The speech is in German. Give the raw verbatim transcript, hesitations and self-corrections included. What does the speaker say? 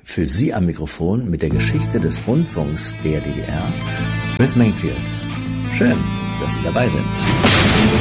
Für Sie am Mikrofon mit der Geschichte des Rundfunks der D D R, Chris Mayfield. Schön, dass Sie dabei sind.